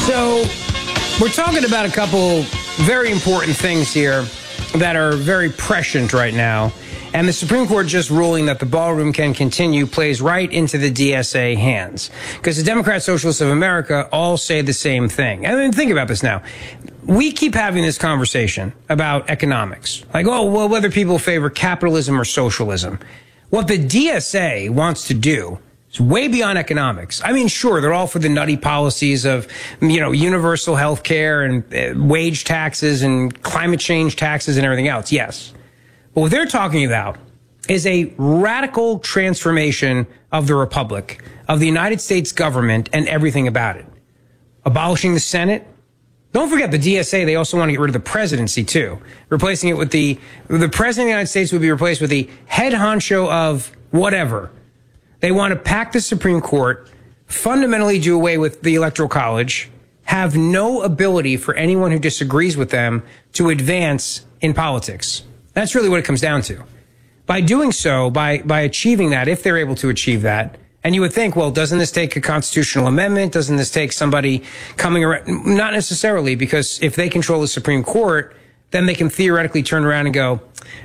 So we're talking about a couple very important things here that are very prescient right now. And the Supreme Court just ruling that the ballroom can continue plays right into the DSA hands. Because the Democrat Socialists of America all say the same thing. And then think about this now. We keep having this conversation about economics. Like, oh, well, whether people favor capitalism or socialism. What the DSA wants to do is way beyond economics. I mean, sure, they're all for the nutty policies of, universal health care and wage taxes and climate change taxes and everything else. Yes. But what they're talking about is a radical transformation of the republic, of the United States government and everything about it. Abolishing the Senate. Don't forget the DSA, they also want to get rid of the presidency too. Replacing it with the president of the United States would be replaced with the head honcho of whatever. They want to pack the Supreme Court, fundamentally do away with the Electoral College, have no ability for anyone who disagrees with them to advance in politics. That's really what it comes down to. By doing so, by achieving that, if they're able to achieve that, and you would think, well, doesn't this take a constitutional amendment? Doesn't this take somebody coming around? Not necessarily, because if they control the Supreme Court, then they can theoretically turn around and go,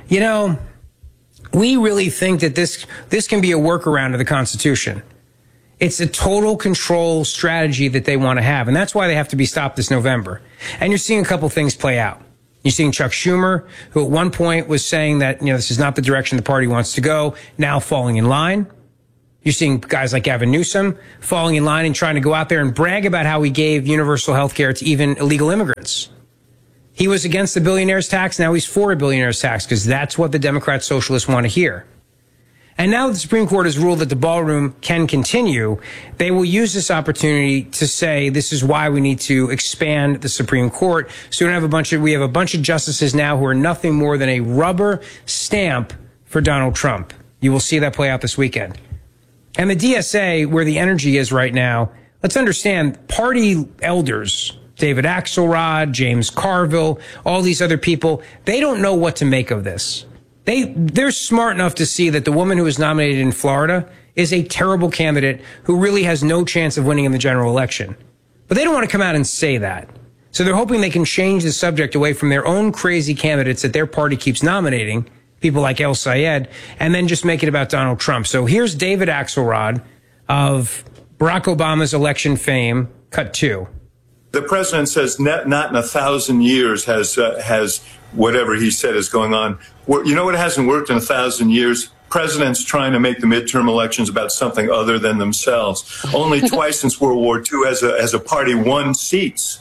we really think that this can be a workaround of the Constitution. It's a total control strategy that they want to have, and that's why they have to be stopped this November. And you're seeing a couple things play out. You're seeing Chuck Schumer, who at one point was saying that, this is not the direction the party wants to go, now falling in line. You're seeing guys like Gavin Newsom falling in line and trying to go out there and brag about how he gave universal health care to even illegal immigrants. He was against the billionaire's tax. Now he's for a billionaire's tax because that's what the Democrat Socialists want to hear. And now that the Supreme Court has ruled that the ballroom can continue, they will use this opportunity to say this is why we need to expand the Supreme Court. So we have a bunch of justices now who are nothing more than a rubber stamp for Donald Trump. You will see that play out this weekend. And the DSA, where the energy is right now, let's understand party elders, David Axelrod, James Carville, all these other people, they don't know what to make of this. They're smart enough to see that the woman who was nominated in Florida is a terrible candidate who really has no chance of winning in the general election. But they don't want to come out and say that. So they're hoping they can change the subject away from their own crazy candidates that their party keeps nominating, people like El Sayed, and then just make it about Donald Trump. So here's David Axelrod of Barack Obama's election fame, cut 2. The president says not in 1,000 years has whatever he said is going on. You know what hasn't worked in 1,000 years? Presidents trying to make the midterm elections about something other than themselves. Only twice since World War II has a party won seats.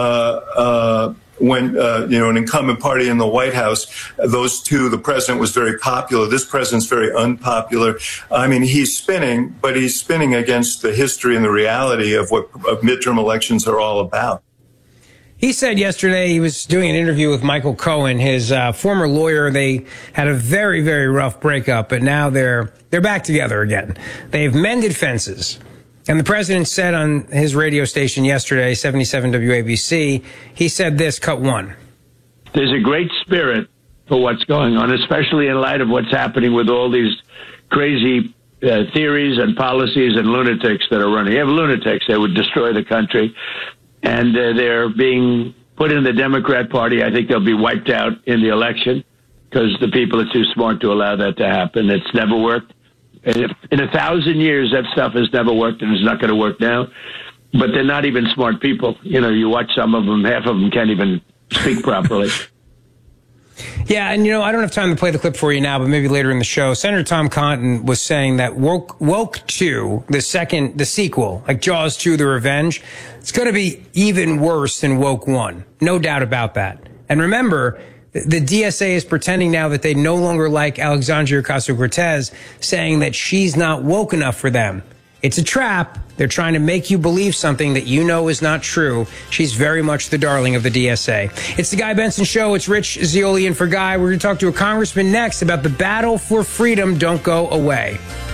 When an incumbent party in the White House, those two, the president was very popular. This president's very unpopular. I mean, he's spinning, but he's spinning against the history and the reality of what midterm elections are all about. He said yesterday he was doing an interview with Michael Cohen, his former lawyer. They had a very, very rough breakup, but now they're back together again. They've mended fences. And the president said on his radio station yesterday, 77 WABC, he said this, cut 1. There's a great spirit for what's going on, especially in light of what's happening with all these crazy theories and policies and lunatics that are running. You have lunatics that would destroy the country, and they're being put in the Democrat Party. I think they'll be wiped out in the election because the people are too smart to allow that to happen. It's never worked. In 1,000 years, that stuff has never worked, and it's not going to work now. But they're not even smart people. You watch some of them, half of them can't even speak properly. Yeah, and I don't have time to play the clip for you now, but maybe later in the show. Senator Tom Cotton was saying that Woke 2, the sequel, like Jaws 2, The Revenge, it's going to be even worse than Woke 1. No doubt about that. And remember, the DSA is pretending now that they no longer like Alexandria Ocasio-Cortez, saying that she's not woke enough for them. It's a trap. They're trying to make you believe something that is not true. She's very much the darling of the DSA. It's the Guy Benson Show. It's Rich Zeoli in for Guy. We're going to talk to a congressman next about the battle for freedom. Don't go away.